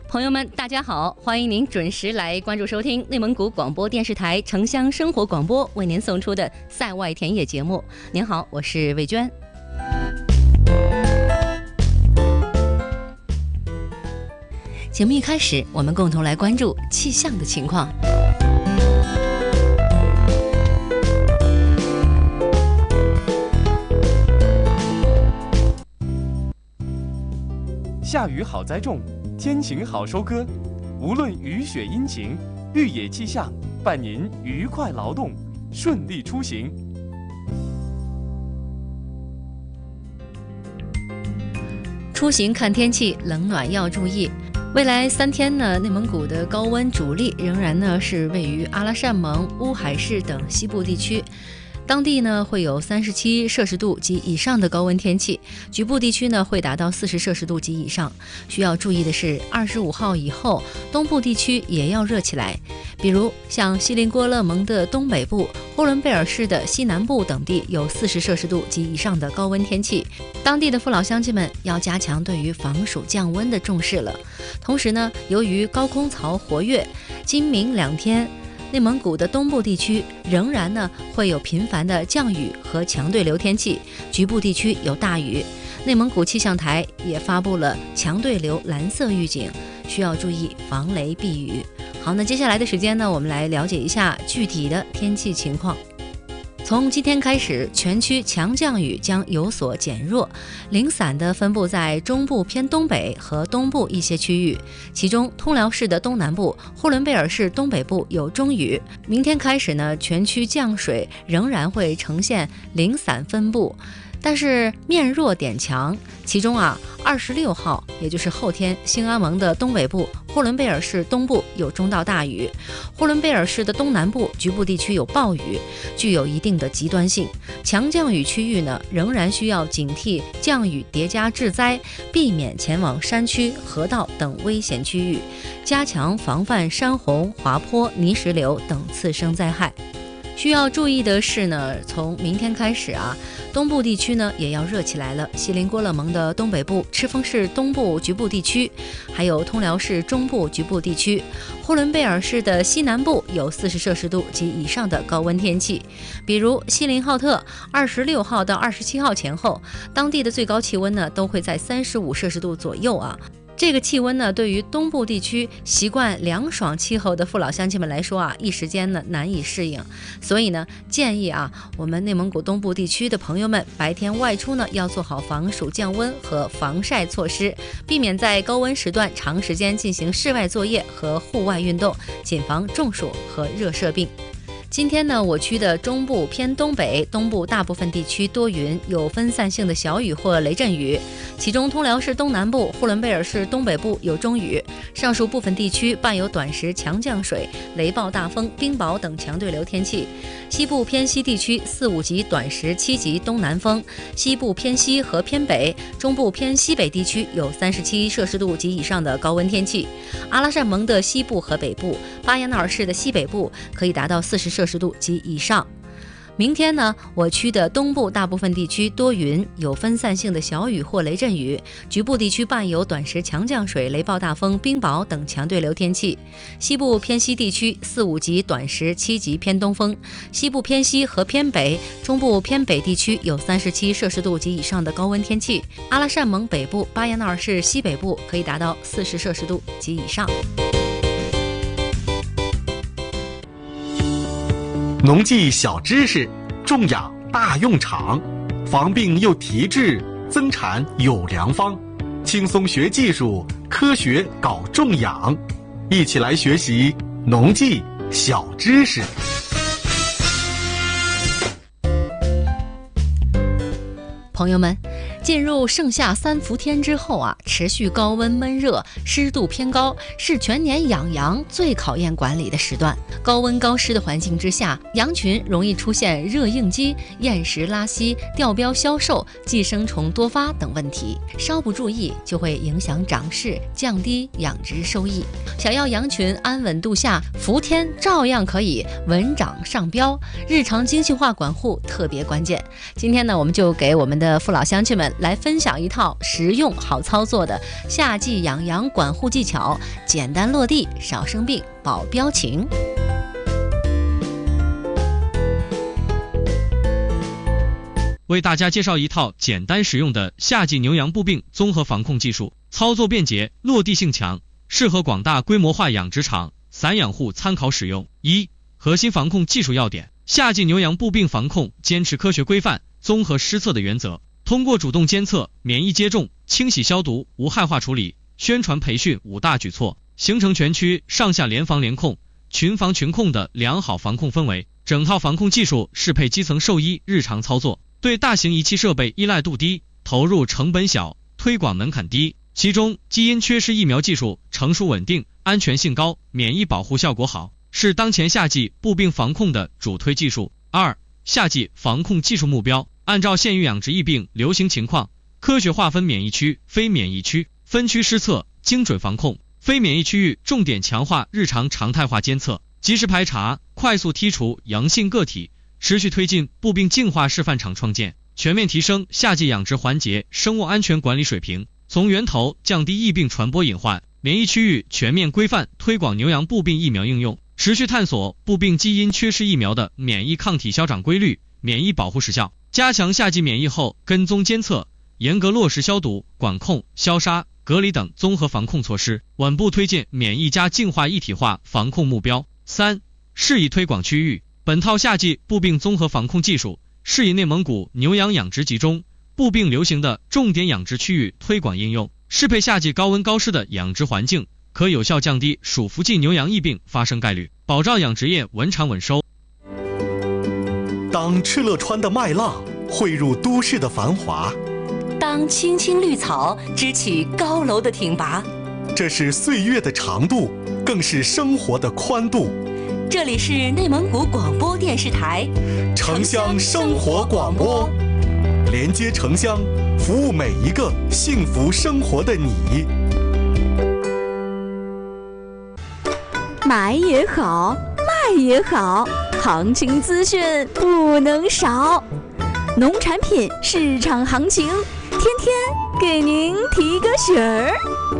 朋友们，大家好，欢迎您准时来关注收听内蒙古广播电视台城乡生活广播为您送出的赛外田野节目。您好，我是魏娟。节目一开始，我们共同来关注气象的情况。 下雨好栽种，天晴好收割。无论雨雪阴晴，绿野气象伴您愉快劳动，顺利出行。 出行看天气，冷暖要注意。未来3天呢，内蒙古的高温主力仍然呢是位于阿拉善盟、乌海市等西部地区。当地呢会有37摄氏度及以上的高温天气，局部地区呢会达到40摄氏度及以上。需要注意的是，25号以后，东部地区也要热起来，比如像锡林郭勒盟的东北部、呼伦贝尔市的西南部等地有40摄氏度及以上的高温天气。当地的父老乡亲们要加强对于防暑降温的重视了。同时呢，由于高空槽活跃，今明2天。内蒙古的东部地区仍然呢会有频繁的降雨和强对流天气，局部地区有大雨。内蒙古气象台也发布了强对流蓝色预警，需要注意防雷避雨。好，那接下来的时间呢，我们来了解一下具体的天气情况。从今天开始，全区强降雨将有所减弱，零散的分布在中部偏东北和东部一些区域，其中通辽市的东南部、呼伦贝尔市东北部有中雨。明天开始呢，全区降水仍然会呈现零散分布，但是面弱点强。其中26号，也就是后天，兴安盟的东北部、呼伦贝尔市东部有中到大雨，呼伦贝尔市的东南部局部地区有暴雨，具有一定的极端性。强降雨区域呢，仍然需要警惕降雨叠加致灾，避免前往山区、河道等危险区域，加强防范山洪、滑坡、泥石流等次生灾害。需要注意的是呢，从明天开始东部地区呢也要热起来了。锡林郭勒盟的东北部、赤峰市东部局部地区，还有通辽市中部局部地区，呼伦贝尔市的西南部有40摄氏度及以上的高温天气。比如锡林浩特26号到27号前后，当地的最高气温呢都会在35摄氏度左右这个气温呢，对于东部地区习惯凉爽气候的父老乡亲们来说一时间呢难以适应。所以呢，建议我们内蒙古东部地区的朋友们白天外出呢要做好防暑降温和防晒措施，避免在高温时段长时间进行室外作业和户外运动，谨防中暑和热射病。今天呢，我区的中部偏东北、东部大部分地区多云，有分散性的小雨或雷阵雨。其中通辽市东南部、呼伦贝尔市东北部有中雨，上述部分地区伴有短时强降水、雷暴大风、冰雹等强对流天气。西部偏西地区4、5级短时7级东南风，西部偏西和偏北、中部偏西北地区有37摄氏度及以上的高温天气。阿拉善盟的西部和北部、巴彦淖尔市的西北部可以达到40摄氏度及以上。明天呢，我区的东部大部分地区多云，有分散性的小雨或雷阵雨，局部地区伴有短时强降水、雷暴大风、冰雹等强对流天气。西部偏西地区4、5级短时7级偏东风，西部偏西和偏北、中部偏北地区有37摄氏度及以上的高温天气。阿拉善盟北部、巴彦淖尔市西北部可以达到40摄氏度及以上。 农技小知识，种养大用场，防病又提质，增产有良方。轻松学技术，科学搞种养，一起来学习农技小知识。 朋友们，进入盛夏3伏天之后持续高温闷热，湿度偏高，是全年养羊最考验管理的时段。高温高湿的环境之下，羊群容易出现热应激、厌食拉稀、掉膘消瘦、寄生虫多发等问题，稍不注意就会影响长势，降低养殖收益。想要羊群安稳度夏，伏天照样可以稳长上膘，日常精细化管护特别关键。今天呢，我们就给我们的父老乡亲们们来分享一套实用好操作的夏季养羊管护技巧，简单落地，少生病，保膘情。 为大家介绍一套简单实用的夏季牛羊步病综合防控技术，操作便捷，落地性强，适合广大规模化养殖场、散养户参考使用。1、核心防控技术要点：夏季牛羊步病防控坚持科学规范、综合施策的原则，通过主动监测、免疫接种、清洗消毒、无害化处理、宣传培训5大举措，形成全区上下联防联控、群防群控的良好防控氛围。整套防控技术适配基层兽医日常操作，对大型仪器设备依赖度低，投入成本小，推广门槛低。其中，基因缺失疫苗技术成熟稳定，安全性高，免疫保护效果好，是当前夏季步病防控的主推技术。2、夏季防控技术目标：按照现有养殖疫病流行情况，科学划分免疫区、非免疫区，分区施策，精准防控。非免疫区域重点强化日常常态化监测，及时排查，快速剔除阳性个体，持续推进步病净化示范场创建，全面提升夏季养殖环节生物安全管理水平，从源头降低疫病传播隐患。免疫区域全面规范推广牛羊步病疫苗应用，持续探索步病基因缺失疫苗的免疫抗体消长规律、免疫保护时效，加强夏季免疫后跟踪监测，严格落实消毒、管控、消杀、隔离等综合防控措施，稳步推进免疫加净化一体化防控目标。3、适宜推广区域：本套夏季步病综合防控技术适宜内蒙古牛羊养殖集中、步病流行的重点养殖区域推广应用，适配夏季高温高湿的养殖环境，可有效降低属伏季牛羊疫病发生概率，保障养殖业稳产稳收。 当敕勒川的麦浪汇入都市的繁华， 当青青绿草支起高楼的挺拔， 这是岁月的长度，更是生活的宽度。 这里是内蒙古广播电视台城乡生活广播，连接城乡，服务每一个幸福生活的你。 买也好，卖也好，行情资讯不能少。农产品市场行情，天天给您提个醒儿。